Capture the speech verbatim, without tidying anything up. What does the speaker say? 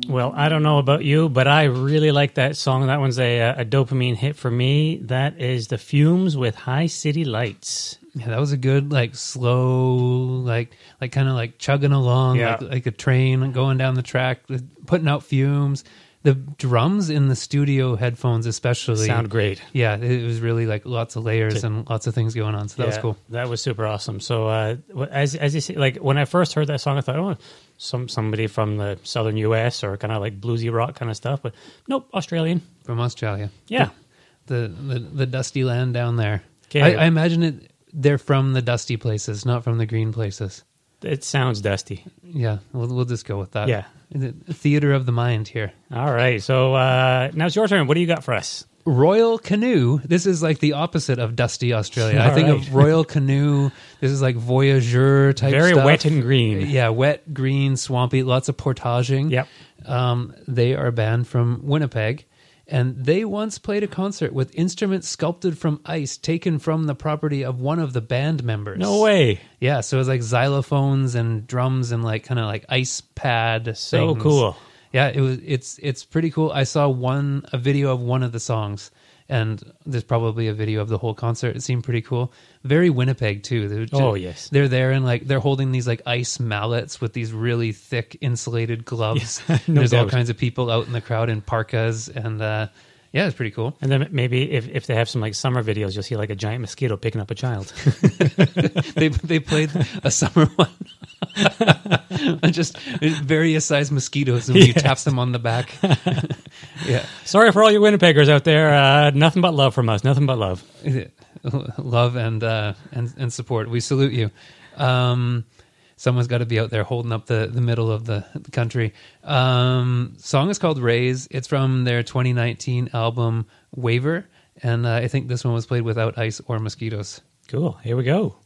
Well, I don't know about you, but I really like that song. That one's a, a dopamine hit for me. That is The Fumes with High City Lights. Yeah, that was a good, like, slow, like, like kind of like chugging along, Yeah. like, like a train going down the track, putting out fumes. The drums in the studio headphones especially Sound great. Yeah, it was really like lots of layers and lots of things going on. So that Yeah, was cool. That was super awesome. So uh, as as you see, like when I first heard that song, I thought, oh, some somebody from the southern U S or kind of like bluesy rock kind of stuff. But nope, Australian. From Australia. Yeah. The the, the dusty land down there. Okay. I, I imagine it. They're from the dusty places, not from the green places. It sounds dusty. Yeah, we'll, we'll just go with that. Yeah. The theater of the mind here. All right. So uh, now it's your turn. What do you got for us? Royal Canoe. This is like the opposite of dusty Australia. I All think right. of Royal Canoe. This is like voyageur type Very stuff. wet and green. Yeah, wet, green, swampy, lots of portaging. Yep. Um, they are a band from Winnipeg, and they once played a concert with instruments sculpted from ice taken from the property of one of the band members. No way. Yeah, so it was like xylophones and drums and like kind of like ice pad. So things. cool. Yeah, it was. It's it's pretty cool. I saw one a video of one of the songs, and there's probably a video of the whole concert. It seemed pretty cool. Very Winnipeg too. They're just, Oh, yes. they're there and like they're holding these like ice mallets with these really thick insulated gloves. Yes, no There's all doubt. kinds of people out in the crowd in parkas, and uh, yeah, it's pretty cool. And then maybe if, if they have some like summer videos, you'll see like a giant mosquito picking up a child. they they played a summer one. Just various sized mosquitoes, and when you Yes. tap them on the back. Yeah. Sorry for all you Winnipeggers out there. Uh, nothing but love from us. Nothing but love. Love and uh, and and support. We salute you. Um, someone's got to be out there holding up the, the middle of the, the country. Um, song is called Raise. It's from their twenty nineteen album Waver, and uh, I think this one was played without ice or mosquitoes. Cool. Here we go.